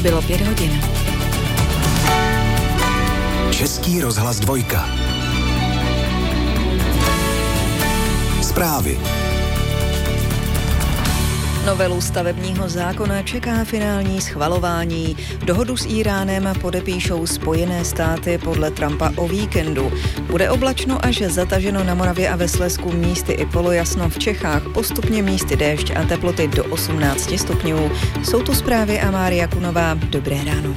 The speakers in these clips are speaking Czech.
Bylo 5 hodin. Český rozhlas 2. Zprávy. Novelu stavebního zákona čeká finální schvalování. Dohodu s Íránem podepíšou Spojené státy podle Trumpa o víkendu. Bude oblačno až zataženo na Moravě a ve Slezsku, místy i polojasno, v Čechách postupně místy déšť a teploty do 18 stupňů. Jsou tu zprávy a Mária Kunová. Dobré ráno.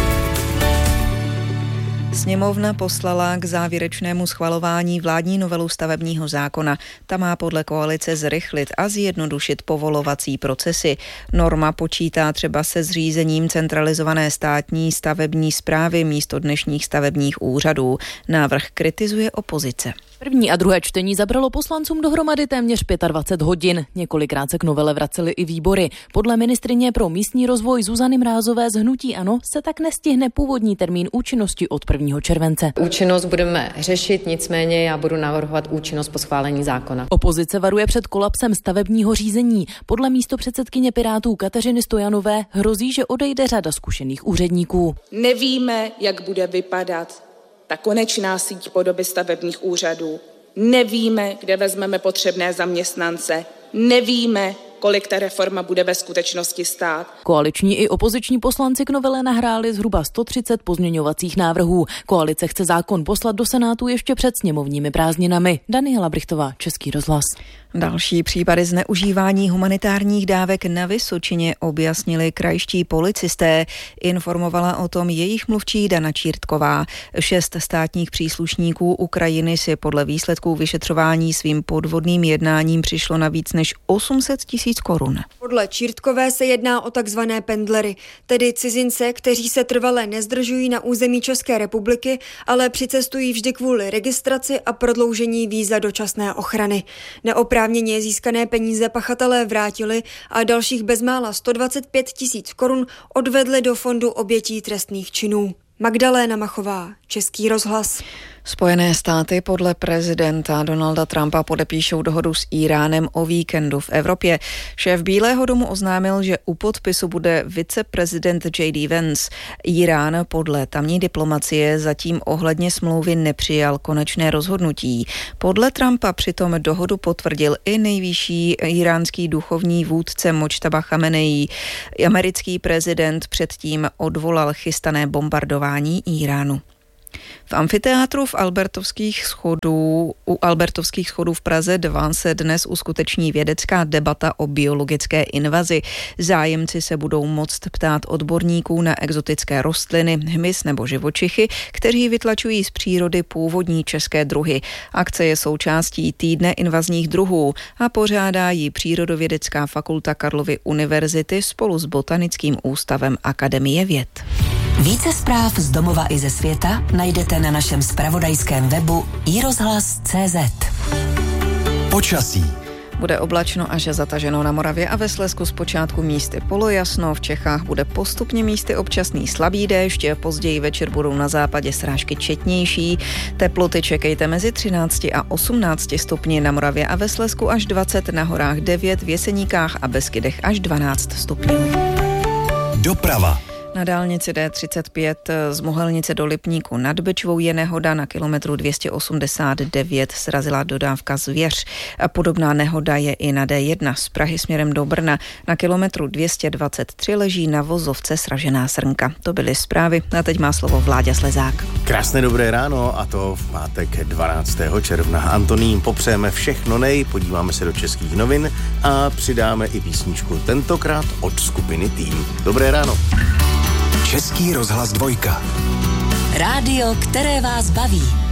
Sněmovna poslala k závěrečnému schvalování vládní novelu stavebního zákona. Ta má podle koalice zrychlit a zjednodušit povolovací procesy. Norma počítá třeba se zřízením centralizované státní stavební správy místo dnešních stavebních úřadů. Návrh kritizuje opozice. První a druhé čtení zabralo poslancům dohromady téměř 25 hodin. Několikrát se k novele vracely i výbory. Podle ministryně pro místní rozvoj Zuzany Mrázové z hnutí ANO se tak nestihne původní termín účinnosti od 1. července. Účinnost budeme řešit, nicméně já budu navrhovat účinnost po schválení zákona. Opozice varuje před kolapsem stavebního řízení. Podle místopředsedkyně Pirátů Kateřiny Stojanové hrozí, že odejde řada zkušených úředníků. Nevíme, jak bude vypadat ta konečná síť podoby stavebních úřadů. Nevíme, kde vezmeme potřebné zaměstnance. Nevíme, kolik ta reforma bude ve skutečnosti stát. Koaliční i opoziční poslanci k novele nahráli zhruba 130 pozměňovacích návrhů. Koalice chce zákon poslat do Senátu ještě před sněmovními prázdninami. Daniela Brichtová, Český rozhlas. Další případy zneužívání humanitárních dávek na Vysočině objasnili krajští policisté. Informovala o tom jejich mluvčí Dana Čírtková. 6 státních příslušníků Ukrajiny si podle výsledků vyšetřování svým podvodným jednáním přišlo na víc než 800 000 korun. Podle Čírtkové se jedná o takzvané pendlery, tedy cizince, kteří se trvale nezdržují na území České republiky, ale přicestují vždy kvůli registraci a prodloužení víza dočasné ochrany. Neoprávněně získané peníze pachatelé vrátili a dalších bezmála 125 000 korun odvedli do fondu obětí trestných činů. Magdaléna Machová, Český rozhlas. Spojené státy podle prezidenta Donalda Trumpa podepíšou dohodu s Íránem o víkendu v Evropě. Šéf Bílého domu oznámil, že u podpisu bude viceprezident J.D. Vance. Írán podle tamní diplomacie zatím ohledně smlouvy nepřijal konečné rozhodnutí. Podle Trumpa přitom dohodu potvrdil i nejvyšší íránský duchovní vůdce Mojtaba Chameneí. Americký prezident předtím odvolal chystané bombardování Íránu. V amfiteátru u Albertovských schodů v Praze 2 se dnes uskuteční vědecká debata o biologické invazi. Zájemci se budou moct ptát odborníků na exotické rostliny, hmyz nebo živočichy, kteří vytlačují z přírody původní české druhy. Akce je součástí týdne invazních druhů a pořádá ji Přírodovědecká fakulta Karlovy univerzity spolu s Botanickým ústavem Akademie věd. Více zpráv z domova i ze světa najdete na našem zpravodajském webu iRozhlas.cz. Počasí. Bude oblačno až zataženo na Moravě a ve Slezsku zpočátku místy polojasno, v Čechách bude postupně místy občasný slabý déšť, později večer budou na západě srážky četnější. Teploty čekejte mezi 13 a 18 stupni, na Moravě a ve Slezsku až 20, na horách 9, v Jeseníkách a Beskydech až 12 stupňů. Doprava. Na dálnici D35 z Mohelnice do Lipníku nad Bečvou je nehoda, na kilometru 289 srazila dodávka Zvěř. Podobná nehoda je i na D1 z Prahy směrem do Brna. Na kilometru 223 leží na vozovce sražená srnka. To byly zprávy a teď má slovo Vláďa Slezák. Krásné dobré ráno, a to v pátek 12. června. Antonín, popřejeme všechno podíváme se do českých novin a přidáme i písničku, tentokrát od skupiny Tým. Dobré ráno. Český rozhlas 2. Rádio, které vás baví.